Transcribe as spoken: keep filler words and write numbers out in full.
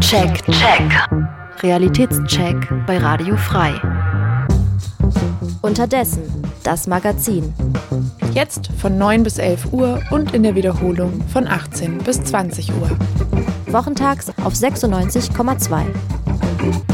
Check, check. Realitätscheck bei Radio Frei. Unterdessen, das Magazin. Jetzt von neun bis elf Uhr und in der Wiederholung von achtzehn bis zwanzig Uhr. Wochentags auf sechsundneunzig Komma zwei.